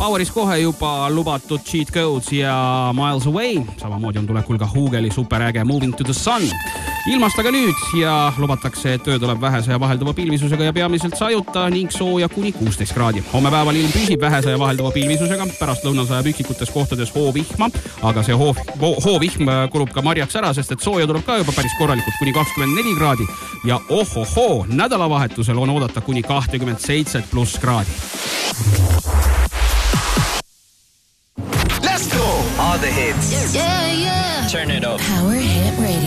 Poweris kohe juba lubatud Cheat Codes ja Miles Away. Samamoodi on tulekul ka Huugeli superäge Moving to the Sun. Ilmast aga nüüd ja lubatakse, et öö tuleb vähese ja vahelduva pilvisusega ja peamiselt sajuta ning sooja kuni 16 kraadi. Homme päeval ilm püsib vähese ja vahelduva pilvisusega. Pärast lõunal sajab üksikutes kohtades hoovihma, aga see hoovihm kulub ka marjaks ära, sest et sooja tuleb ka juba päris korralikult kuni 24 kraadi. Ja ohohoo, nädalavahetusel on oodata kuni 27 pluss kraadi. Let's go! All the hits. Yeah, yeah. Turn it up. Power Hit Radio.